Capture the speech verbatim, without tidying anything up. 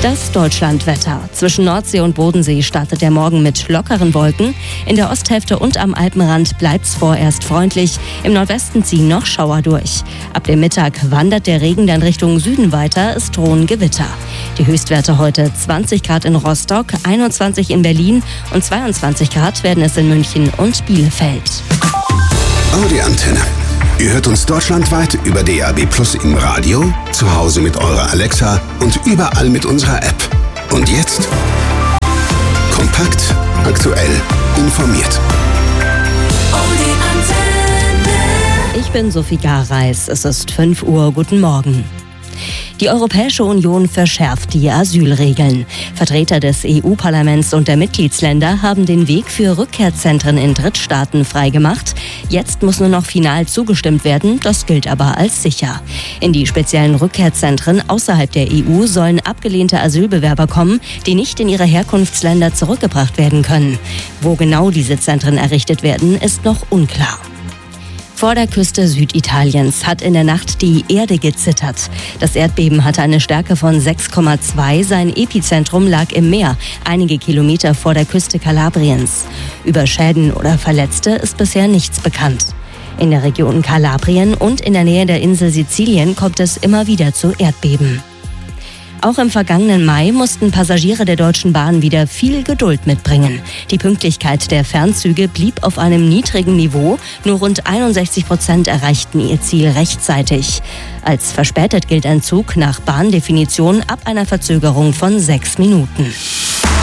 Das Deutschlandwetter. Zwischen Nordsee und Bodensee startet der Morgen mit lockeren Wolken. In der Osthälfte und am Alpenrand bleibt's vorerst freundlich. Im Nordwesten ziehen noch Schauer durch. Ab dem Mittag wandert der Regen dann Richtung Süden weiter. Es drohen Gewitter. Die Höchstwerte heute: zwanzig Grad in Rostock, einundzwanzig in Berlin und zweiundzwanzig Grad werden es in München und Bielefeld. Audi Antenne. Ihr hört uns deutschlandweit über D A B Plus im Radio, zu Hause mit eurer Alexa und überall mit unserer App. Und jetzt kompakt, aktuell, informiert. Audi Antenne. Ich bin Sophie Gareis. Es ist fünf Uhr. Guten Morgen. Die Europäische Union verschärft die Asylregeln. Vertreter des E U-Parlaments und der Mitgliedsländer haben den Weg für Rückkehrzentren in Drittstaaten freigemacht. Jetzt muss nur noch final zugestimmt werden, das gilt aber als sicher. In die speziellen Rückkehrzentren außerhalb der E U sollen abgelehnte Asylbewerber kommen, die nicht in ihre Herkunftsländer zurückgebracht werden können. Wo genau diese Zentren errichtet werden, ist noch unklar. Vor der Küste Süditaliens hat in der Nacht die Erde gezittert. Das Erdbeben hatte eine Stärke von sechs Komma zwei. Sein Epizentrum lag im Meer, einige Kilometer vor der Küste Kalabriens. Über Schäden oder Verletzte ist bisher nichts bekannt. In der Region Kalabrien und in der Nähe der Insel Sizilien kommt es immer wieder zu Erdbeben. Auch im vergangenen Mai mussten Passagiere der Deutschen Bahn wieder viel Geduld mitbringen. Die Pünktlichkeit der Fernzüge blieb auf einem niedrigen Niveau. Nur rund einundsechzig Prozent erreichten ihr Ziel rechtzeitig. Als verspätet gilt ein Zug nach Bahndefinition ab einer Verzögerung von sechs Minuten.